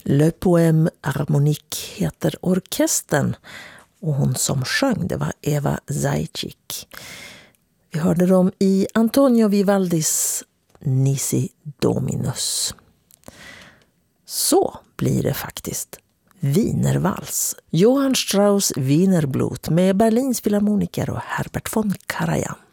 Le Poème Harmonique heter orkestern, och hon som sjöng det var Eva Zajcik. Vi hörde dem i Antonio Vivaldis Nisi Dominus. Så blir det faktiskt. Wienervals. Johann Strauss Wienerblut med Berlins filharmoniker och Herbert von Karajan.